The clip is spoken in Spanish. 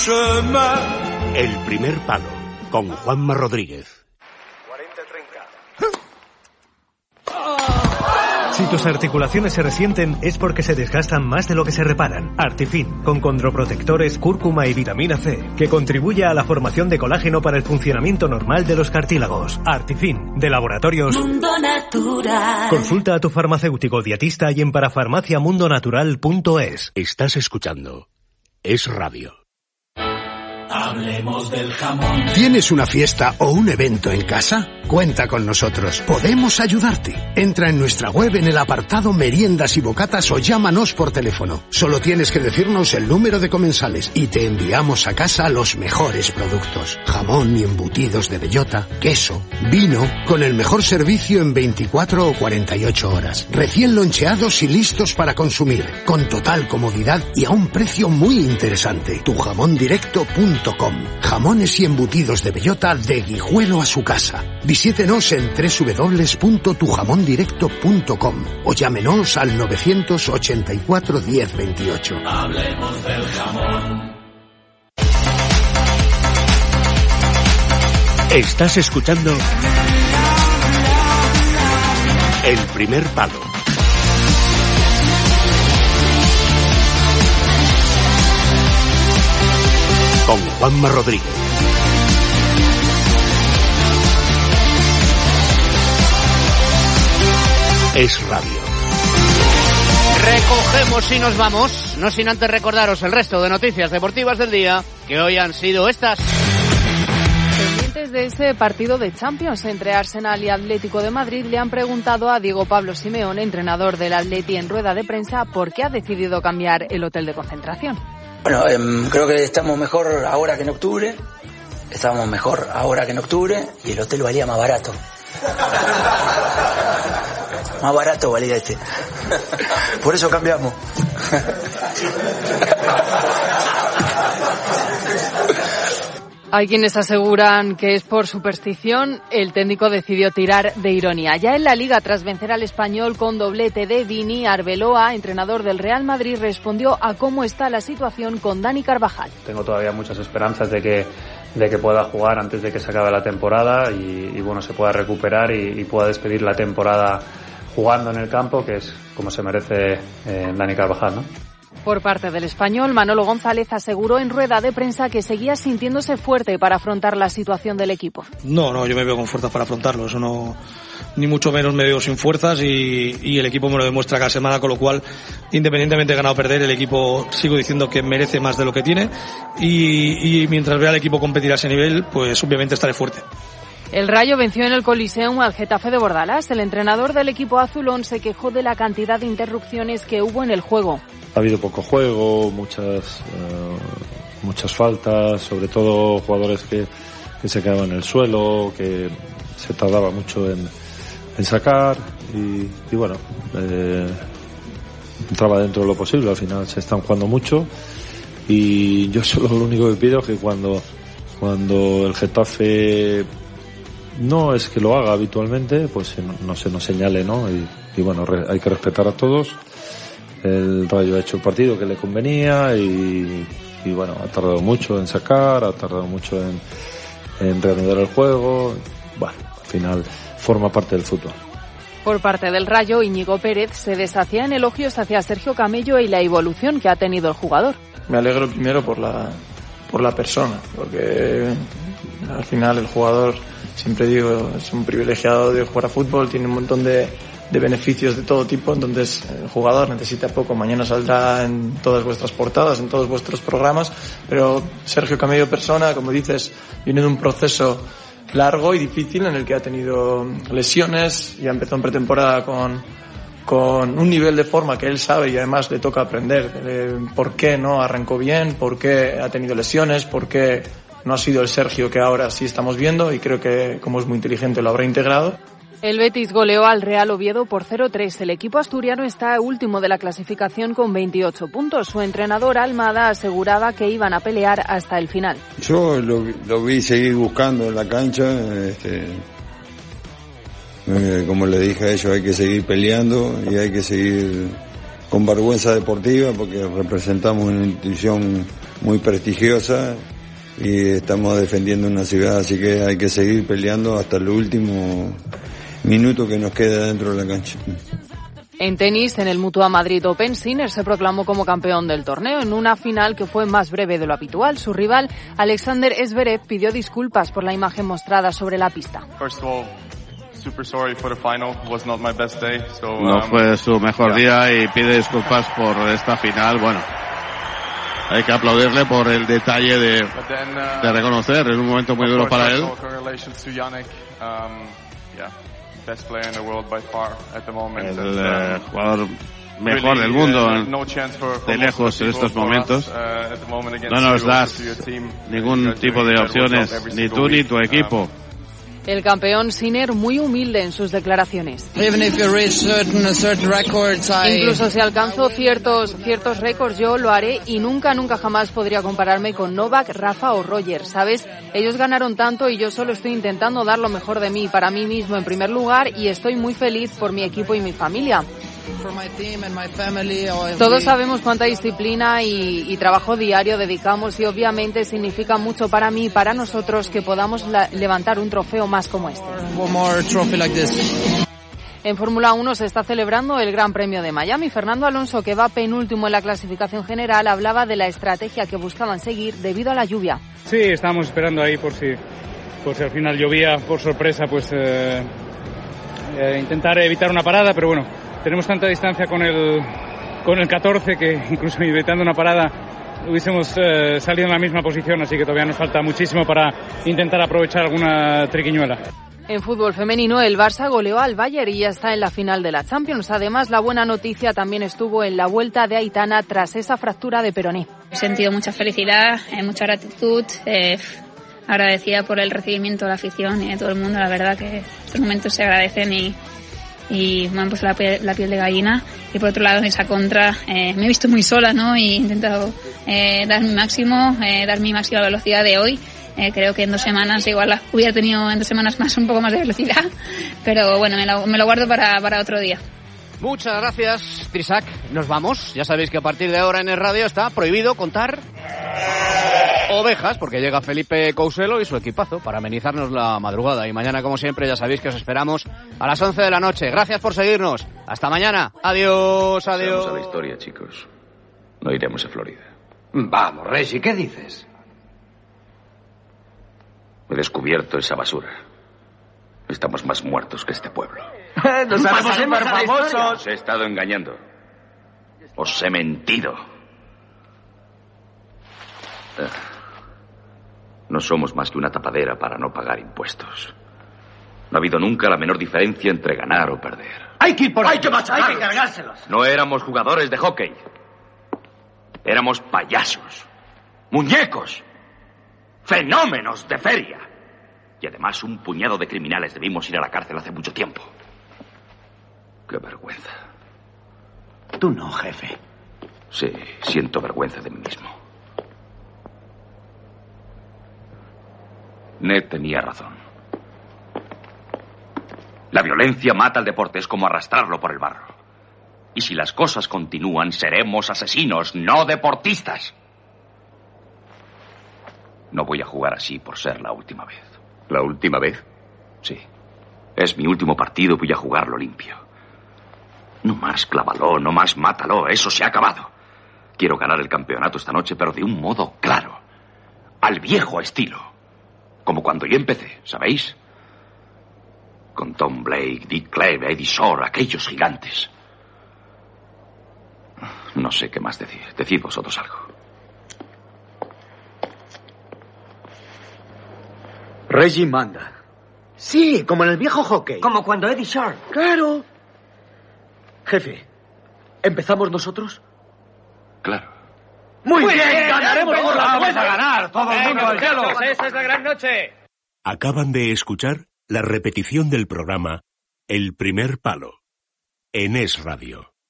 El primer palo, con Juanma Rodríguez. 40-30. Si tus articulaciones se resienten es porque se desgastan más de lo que se reparan. Artifin, con condroprotectores, cúrcuma y vitamina C, que contribuye a la formación de colágeno para el funcionamiento normal de los cartílagos. Artifin, de Laboratorios Mundo Natural. Consulta a tu farmacéutico dietista y en parafarmaciamundonatural.es. Estás escuchando Es Radio. Hablemos del jamón. ¿Tienes una fiesta o un evento en casa? Cuenta con nosotros. Podemos ayudarte. Entra en nuestra web en el apartado Meriendas y Bocatas o llámanos por teléfono. Solo tienes que decirnos el número de comensales y te enviamos a casa los mejores productos. Jamón y embutidos de bellota, queso, vino, con el mejor servicio en 24 o 48 horas. Recién loncheados y listos para consumir. Con total comodidad y a un precio muy interesante. Tujamondirecto.com. Jamones y embutidos de bellota de Guijuelo a su casa. Visítenos en www.tujamondirecto.com o llámenos al 984 10 28. Hablemos del jamón. Estás escuchando El primer palo. Con Juanma Rodríguez. Es Radio. Recogemos y nos vamos, no sin antes recordaros el resto de noticias deportivas del día, que hoy han sido estas. Pendientes de ese partido de Champions entre Arsenal y Atlético de Madrid, le han preguntado a Diego Pablo Simeone, entrenador del Atleti, en rueda de prensa, por qué ha decidido cambiar el hotel de concentración. Bueno, creo que estamos mejor ahora que en octubre. Estábamos mejor ahora que en octubre y el hotel valía más barato. Más barato valía este. Por eso cambiamos. Hay quienes aseguran que es por superstición. El técnico decidió tirar de ironía. Ya en la Liga, tras vencer al Español con doblete de Vini, Arbeloa, entrenador del Real Madrid, respondió a cómo está la situación con Dani Carvajal. Tengo todavía muchas esperanzas de que pueda jugar antes de que se acabe la temporada y bueno, se pueda recuperar y pueda despedir la temporada jugando en el campo, que es como se merece Dani Carvajal, ¿no? Por parte del Español, Manolo González aseguró en rueda de prensa que seguía sintiéndose fuerte para afrontar la situación del equipo. No, yo me veo con fuerzas para afrontarlo, eso no, ni mucho menos me veo sin fuerzas y el equipo me lo demuestra cada semana, con lo cual, independientemente de ganar o perder, el equipo sigo diciendo que merece más de lo que tiene y mientras vea al equipo competir a ese nivel, pues obviamente estaré fuerte. El Rayo venció en el Coliseum al Getafe de Bordalas. El entrenador del equipo azulón se quejó de la cantidad de interrupciones que hubo en el juego. Ha habido poco juego, muchas faltas, sobre todo jugadores que se quedaban en el suelo, que se tardaba mucho en sacar y bueno, entraba dentro de lo posible. Al final se están jugando mucho y yo solo lo único que pido es que cuando el Getafe no es que lo haga habitualmente, pues no se nos señale, ¿no? Y bueno, hay que respetar a todos. El Rayo ha hecho el partido que le convenía y bueno, ha tardado mucho en sacar, ha tardado mucho en reanudar el juego. Bueno, al final forma parte del fútbol. Por parte del Rayo, Íñigo Pérez se deshacía en elogios hacia Sergio Camello y la evolución que ha tenido el jugador. Me alegro primero por la persona, porque al final el jugador, siempre digo, es un privilegiado de jugar a fútbol, tiene un montón de beneficios de todo tipo, entonces el jugador necesita poco. Mañana saldrá en todas vuestras portadas, en todos vuestros programas, pero Sergio Camello, persona, como dices, viene de un proceso largo y difícil en el que ha tenido lesiones, ya empezó en pretemporada con un nivel de forma que él sabe y además le toca aprender por qué no arrancó bien, por qué ha tenido lesiones, por qué no ha sido el Sergio que ahora sí estamos viendo, y creo que como es muy inteligente lo habrá integrado. El Betis goleó al Real Oviedo por 0-3. El equipo asturiano está último de la clasificación con 28 puntos. Su entrenador Almada aseguraba que iban a pelear hasta el final. Yo lo vi seguir buscando en la cancha. Como le dije a ellos, hay que seguir peleando y hay que seguir con vergüenza deportiva, porque representamos una institución muy prestigiosa y estamos defendiendo una ciudad, así que hay que seguir peleando hasta el último minuto que nos queda dentro de la cancha. En tenis, en el Mutua Madrid Open, Sinner se proclamó como campeón del torneo en una final que fue más breve de lo habitual. Su rival, Alexander Zverev, pidió disculpas por la imagen mostrada sobre la pista. No fue su mejor día y pide disculpas por esta final. Bueno, hay que aplaudirle por el detalle de reconocer. Es un momento muy duro para él. El jugador mejor del mundo de lejos en estos momentos. No nos das ningún tipo de opciones, ni tú ni tu equipo. El campeón Sinner muy humilde en sus declaraciones. Incluso si alcanzo ciertos récords, yo lo haré y nunca jamás podría compararme con Novak, Rafa o Roger, ¿sabes? Ellos ganaron tanto y yo solo estoy intentando dar lo mejor de mí, para mí mismo en primer lugar, y estoy muy feliz por mi equipo y mi familia. Todos sabemos cuánta disciplina y trabajo diario dedicamos y obviamente significa mucho para mí y para nosotros que podamos levantar un trofeo más como este. En Fórmula 1 se está celebrando el Gran Premio de Miami. Fernando Alonso, que va penúltimo en la clasificación general, hablaba de la estrategia que buscaban seguir debido a la lluvia. Sí, estábamos esperando ahí por si al final llovía por sorpresa, pues intentar evitar una parada, pero bueno, tenemos tanta distancia con el 14 que incluso evitando una parada hubiésemos salido en la misma posición, así que todavía nos falta muchísimo para intentar aprovechar alguna triquiñuela. En fútbol femenino, el Barça goleó al Bayern y ya está en la final de la Champions. Además, la buena noticia también estuvo en la vuelta de Aitana tras esa fractura de peroné. He sentido mucha felicidad, mucha gratitud, agradecida por el recibimiento de la afición y de todo el mundo. La verdad que estos momentos se agradecen y me han puesto la piel de gallina. Y por otro lado, en esa contra me he visto muy sola, ¿no? Y he intentado dar mi máxima velocidad de hoy. Creo que en 2 semanas igual hubiera tenido en 2 semanas más un poco más de velocidad, pero bueno, me lo guardo para otro día. Muchas gracias, Trisac. Nos vamos. Ya sabéis que a partir de ahora en el radio está prohibido contar ovejas, porque llega Felipe Couselo y su equipazo para amenizarnos la madrugada. Y mañana, como siempre, ya sabéis que os esperamos a las 11 de la noche. Gracias por seguirnos. Hasta mañana. Adiós, adiós. Vamos a la historia, chicos. No iremos a Florida. Vamos, Reggie, ¿qué dices? He descubierto esa basura. Estamos más muertos que este pueblo. ¡Nos haremos súper famosos! Os he estado engañando. Os he mentido. No somos más que una tapadera para no pagar impuestos. No ha habido nunca la menor diferencia entre ganar o perder. ¡Hay que ir por ahí! ¡Hay que machacarlos! ¡Hay que cargárselos! No éramos jugadores de hockey. Éramos payasos. Muñecos. Fenómenos de feria. Y además un puñado de criminales debimos ir a la cárcel hace mucho tiempo. ¡Qué vergüenza! Tú no, jefe. Sí, siento vergüenza de mí mismo. Ned tenía razón. La violencia mata al deporte, es como arrastrarlo por el barro. Y si las cosas continúan, seremos asesinos, no deportistas. No voy a jugar así por ser la última vez. ¿La última vez? Sí. Es mi último partido, voy a jugarlo limpio. No más clávalo, no más mátalo, eso se ha acabado. Quiero ganar el campeonato esta noche, pero de un modo claro. Al viejo estilo. Como cuando yo empecé, ¿sabéis? Con Tom Blake, Dick Cleve, Eddie Shore, aquellos gigantes. No sé qué más decir. Decid vosotros algo. Reggie manda. Sí, como en el viejo hockey. Como cuando Eddie Shore. Claro. Jefe, ¿empezamos nosotros? Claro. Muy bien, ganaremos por la vamos a ganar, todo el mundo al cielo. Esa es la gran noche. Acaban de escuchar la repetición del programa El Primer Palo en Es Radio.